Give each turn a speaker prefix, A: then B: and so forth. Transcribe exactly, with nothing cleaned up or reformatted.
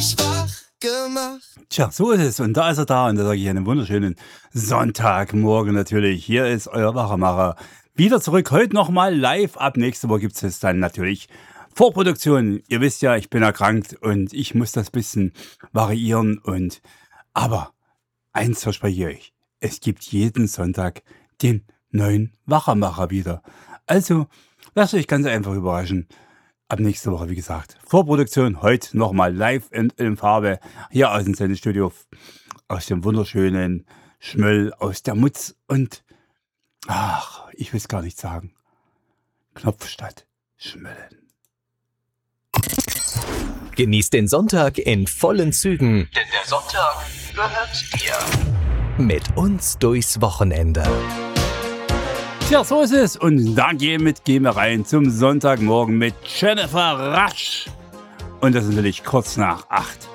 A: schwach gemacht.
B: Tja, so ist es. Und da ist er da. Und da sage ich einen wunderschönen Sonntagmorgen natürlich. Hier ist euer Wachmacher. Wieder zurück. Heute nochmal live. Ab nächste Woche gibt es dann natürlich Vorproduktion. Ihr wisst ja, ich bin erkrankt und ich muss das bisschen variieren. Und aber eins verspreche ich euch. Es gibt jeden Sonntag den neuen Wachermacher wieder. Also lasst euch ganz einfach überraschen. Ab nächste Woche, wie gesagt, Vorproduktion, heute nochmal live in, in Farbe, hier aus dem Sendestudio, aus dem wunderschönen Schmöll, aus der Mutz und, ach, ich will es gar nicht sagen, Knopfstadt, Schmölln.
C: Genießt den Sonntag in vollen Zügen, denn der Sonntag gehört dir. Mit uns durchs Wochenende.
B: Tja, so ist es. Und da gehen, mit, gehen wir rein zum Sonntagmorgen mit Jennifer Rasch. Und das ist natürlich kurz nach acht.